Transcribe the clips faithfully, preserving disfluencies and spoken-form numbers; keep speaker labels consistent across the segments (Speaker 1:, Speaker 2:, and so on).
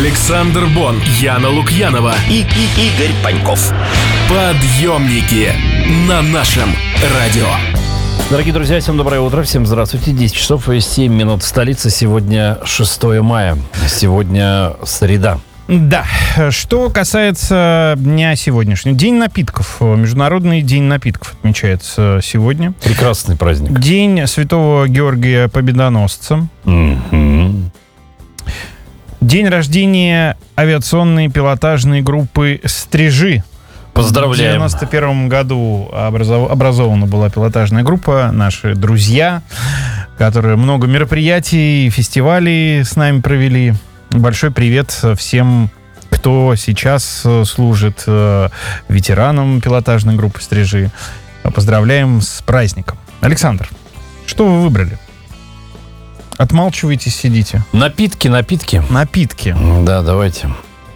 Speaker 1: Александр Бон, Яна Лукьянова
Speaker 2: и, и Игорь Паньков.
Speaker 1: Подъемники на нашем радио.
Speaker 3: Дорогие друзья, всем доброе утро, всем здравствуйте. десять часов и семь минут в столице. Сегодня шестое мая. Сегодня среда.
Speaker 4: Да, что касается дня сегодняшнего. День напитков. Международный день напитков отмечается сегодня.
Speaker 3: Прекрасный праздник.
Speaker 4: День Святого Георгия Победоносца.
Speaker 3: Mm-hmm.
Speaker 4: День рождения авиационной пилотажной группы «Стрижи».
Speaker 3: Поздравляем.
Speaker 4: В девяносто первом году образов... образована была пилотажная группа. Наши друзья, которые много мероприятий, фестивалей с нами провели. Большой привет всем, кто сейчас служит ветеранам пилотажной группы «Стрижи». Поздравляем с праздником. Александр, что вы выбрали? Отмалчиваетесь, сидите.
Speaker 3: Напитки, напитки.
Speaker 4: Напитки.
Speaker 3: Да, давайте.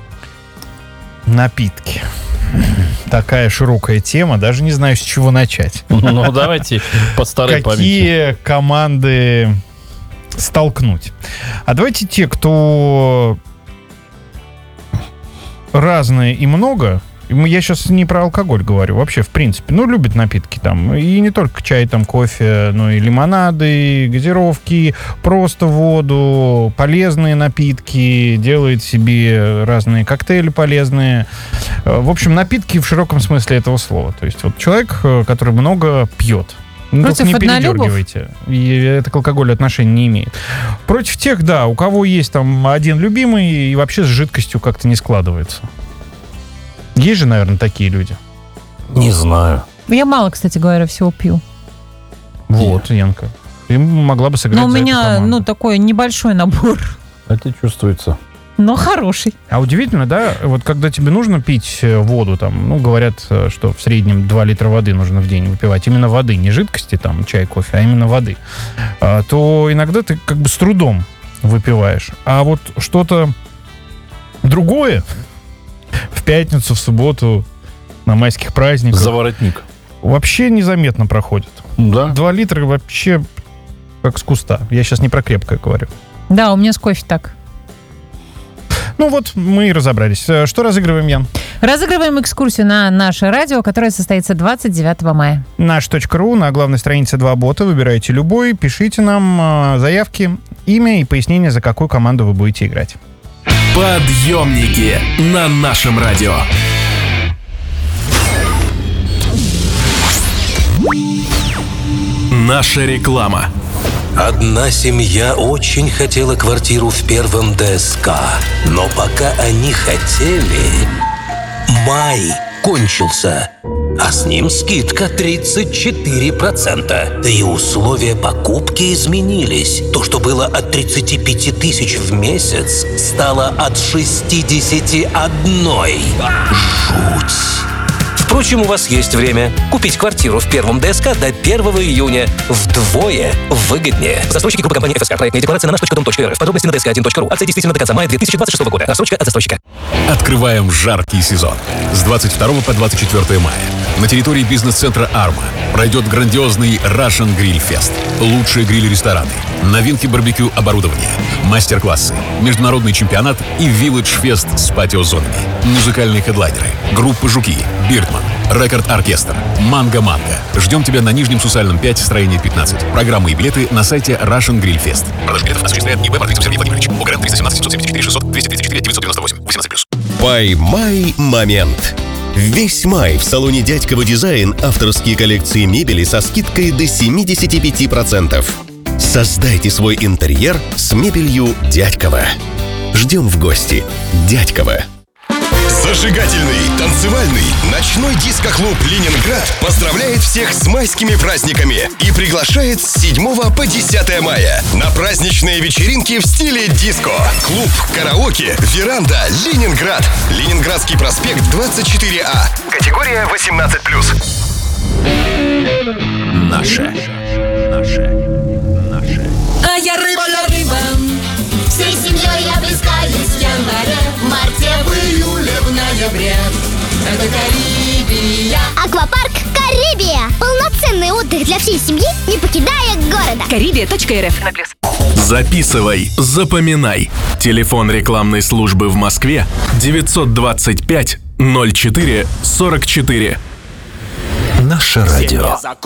Speaker 4: Напитки. Такая широкая тема, даже не знаю, с чего начать.
Speaker 3: Ну, давайте по старой памяти.
Speaker 4: Какие команды столкнуть? А давайте те, кто разные и много. Я сейчас не про алкоголь говорю, вообще, в принципе. Ну, любят напитки там. И не только чай, там, кофе, но и лимонады, газировки, просто воду, полезные напитки, делает себе разные коктейли полезные. В общем, напитки в широком смысле этого слова. То есть вот человек, который много пьет. Ну,
Speaker 5: против
Speaker 4: не
Speaker 5: однолюбов?
Speaker 4: передергивайте. И это к алкоголю отношения не имеет. Против тех, да, у кого есть там один любимый и вообще с жидкостью как-то не складывается. Есть же, наверное, такие люди.
Speaker 3: Не знаю.
Speaker 5: Я мало, кстати говоря, всего пью.
Speaker 4: Вот, Янка. Ты могла бы сыграть
Speaker 5: Но у
Speaker 4: за эту
Speaker 5: меня,
Speaker 4: команду.
Speaker 5: ну, такой небольшой набор,
Speaker 3: Это чувствуется.
Speaker 5: но хороший.
Speaker 4: А удивительно, да, вот когда тебе нужно пить воду, там, ну, говорят, что в среднем два литра воды нужно в день выпивать. Именно воды, не жидкости, там, чай, кофе, а именно воды. А, то иногда ты как бы с трудом выпиваешь. А вот что-то другое в пятницу, в субботу, на майских праздниках
Speaker 3: За воротник.
Speaker 4: вообще незаметно проходит.
Speaker 3: Да.
Speaker 4: Два литра вообще как с куста. Я сейчас не про крепкое говорю.
Speaker 5: Да, у меня с кофе так.
Speaker 4: Ну вот, мы и разобрались. Что разыгрываем, Ян?
Speaker 5: Разыгрываем экскурсию на наше радио, которое состоится двадцать девятого мая.
Speaker 4: Наш.ру, на главной странице два бота. Выбирайте любой, пишите нам э, заявки, имя и пояснение, за какую команду вы будете играть.
Speaker 1: Подъемники на нашем радио. Наша реклама.
Speaker 2: Одна семья очень хотела квартиру в первом ДСК, но пока они хотели, май кончился, а с ним скидка тридцать четыре процента. Да и условия покупки изменились. То, что было от тридцати пяти тысяч в месяц, стало от шестидесяти одной. Жуть! Впрочем, у вас есть время купить квартиру в первом ДСК до первого июня вдвое выгоднее. Застройщики группы компании эф эс ка. Проектная декларация на наш точка дом точка эр эф. Подробности на дэ эс ка один точка ру. Акция действительно до конца мая две тысячи двадцать шестого года. Рассрочка от застройщика.
Speaker 6: Открываем жаркий сезон. С двадцать второго по двадцать четвёртое мая на территории бизнес-центра «Арма» пройдет грандиозный Russian Grill Fest. Лучшие гриль-рестораны, новинки барбекю оборудования, мастер-классы, международный чемпионат и вилледж-фест с патио-зонами. Музыкальные хедлайнеры, группы «Жуки», «Биртман», «Рекорд-оркестр», «Манго-манго». Ждем тебя на Нижнем Сусальном пять, строение пятнадцать. Программы и билеты на сайте Russian Grill Fest. Продажа билетов осуществляет ИБ «Мартынцев Сергей Владимирович». ОГРН триста семнадцать семьсот семьдесят четыре шестьсот двести тридцать четыре девятьсот девяносто восемь. восемнадцать плюс.
Speaker 7: Поймай момент. Весь май в салоне «Дядьково Дизайн» авторские коллекции мебели со скидкой до семьдесят пять процентов. Создайте свой интерьер с мебелью «Дядьково». Ждем в гости. «Дядьково».
Speaker 8: Зажигательный, танцевальный, ночной диско-клуб «Ленинград» поздравляет всех с майскими праздниками и приглашает с седьмого по десятое мая на праздничные вечеринки в стиле диско. Клуб, караоке, веранда, Ленинград. Ленинградский проспект двадцать четыре А. Категория восемнадцать плюс.
Speaker 6: Наше. Наше. Наше.
Speaker 9: А я рыба, я рыба. Всей семьей я плескаюсь в январе, в марте, в июле, в ноябре. Это Карибия.
Speaker 10: Аквапарк «Карибия». Полноценный отдых для всей семьи, не покидая города.
Speaker 9: Карибия точка эр эф.
Speaker 1: Записывай, запоминай. Телефон рекламной службы в Москве девятьсот двадцать пять ноль четыре сорок четыре.
Speaker 2: Наше радио.